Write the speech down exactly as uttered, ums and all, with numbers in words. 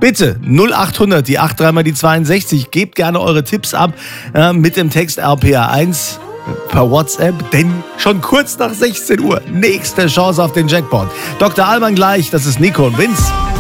Bitte null achthundert, die acht drei mal die zweiundsechzig. Gebt gerne eure Tipps ab äh, mit dem Text R P R eins per WhatsApp, denn schon kurz nach sechzehn Uhr nächste Chance auf den Jackpot. Doktor Alban gleich, das ist Nico und Vince.